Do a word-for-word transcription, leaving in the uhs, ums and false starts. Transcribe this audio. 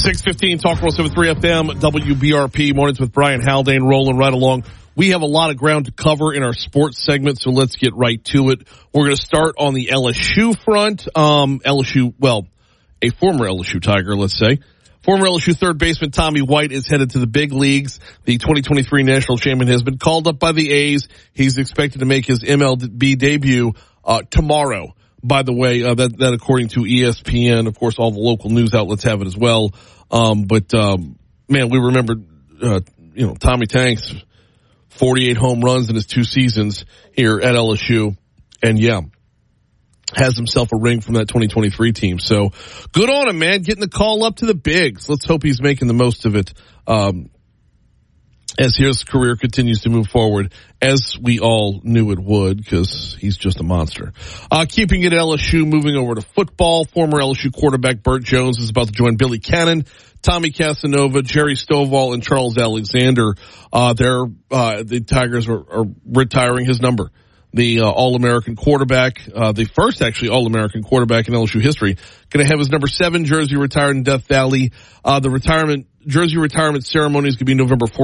six fifteen, Talk one oh seven point three F M, W B R P, mornings with Brian Haldane, rolling right along. We have a lot of ground to cover in our sports segment, so let's get right to it. We're going to start on the L S U front. Um, L S U, well, a former L S U Tiger, let's say. Former L S U third baseman Tommy White is headed to the big leagues. The twenty twenty-three national champion has been called up by the A's. He's expected to make his M L B debut uh, tomorrow. By the way, uh, that, that according to E S P N, of course, all the local news outlets have it as well. Um, but, um, man, we remember, uh, you know, Tommy Tanks, forty-eight home runs in his two seasons here at L S U. And yeah, has himself a ring from that twenty twenty-three team. So good on him, man, getting the call up to the bigs. Let's hope he's making the most of it. Um, as his career continues to move forward, as we all knew it would, because he's just a monster. Uh, keeping it at L S U, moving over to football, former L S U quarterback Burt Jones is about to join Billy Cannon, Tommy Casanova, Jerry Stovall, and Charles Alexander. Uh, they're, uh, the Tigers are, are retiring his number. The uh, All-American quarterback, uh, the first actually All-American quarterback in L S U history, going to have his number seven jersey retired in Death Valley. Uh, the retirement, jersey retirement ceremony is going to be November fourteenth.